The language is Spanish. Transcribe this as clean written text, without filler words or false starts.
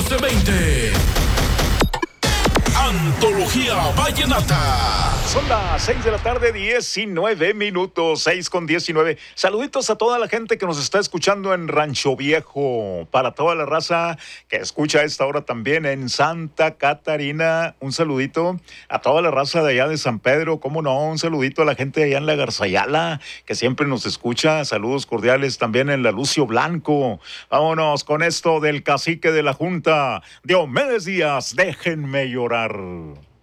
1420. Antología Vallenata. Son las 6 de la tarde, 19 minutos, 6:19. Saluditos a toda la gente que nos está escuchando en Rancho Viejo, para toda la raza que escucha a esta hora también en Santa Catarina. Un saludito a toda la raza de allá de San Pedro, cómo no, un saludito a la gente de allá en la Garzayala, que siempre nos escucha. Saludos cordiales también en la Lucio Blanco. Vámonos con esto del cacique de la Junta, Diomedes Díaz, déjenme llorar.